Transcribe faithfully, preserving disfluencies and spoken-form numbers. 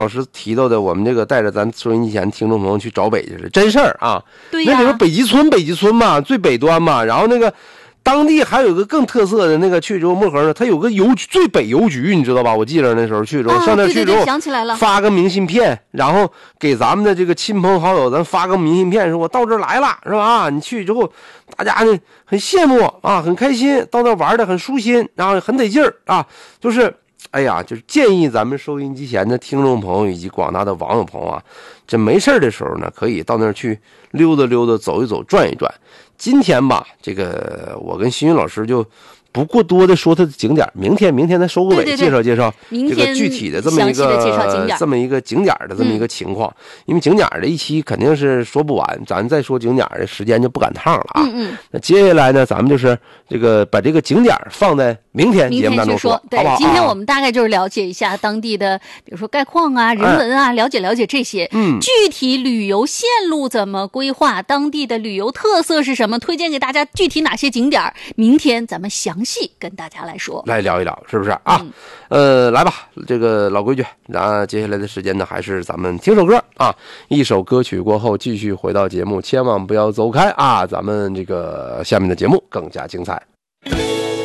老师提到的，我们这个带着咱收音机前听众朋友去找北去是真事儿啊。 对呀， 那里边北极村，北极村嘛，最北端嘛。然后那个当地还有一个更特色的那个去之后漠河呢，它有个邮局，最北邮局，你知道吧？我记得那时候去之后， 啊、 上那去之后， 对对对，想起来了， 发个明信片，然后给咱们的这个亲朋好友，咱发个明信片，说我到这儿来了，是吧？啊，你去之后，大家呢很羡慕啊，很开心，到那玩的很舒心，然后很得劲儿啊，就是。哎呀，就是建议咱们收音机前的听众朋友以及广大的网友朋友啊，这没事的时候呢，可以到那儿去溜达溜达、走一走、转一转。今天吧，这个我跟新云老师就不过多的说它的景点，明天明天再收个尾， 对对对介绍介绍这个具体的这么一个这么一个景点的这么一个情况。嗯、因为景点的一期肯定是说不完，咱再说景点的时间就不赶趟了啊。 嗯嗯。 那接下来呢，咱们就是这个把这个景点放在明天节目当中说，对， 好不好？ 今天我们大概就是了解一下当地的，比如说概况啊、人文啊，哎、了解了解这些。 嗯， 具体旅游线路怎么规划，当地的旅游特色是什么，推荐给大家具体哪些景点，明天咱们详细跟大家来说， 来聊一聊，是不是啊？嗯、呃，来吧，这个老规矩，那接下来的时间呢，还是咱们听首歌啊。一首歌曲过后，继续回到节目，千万不要走开啊！咱们这个下面的节目更加精彩。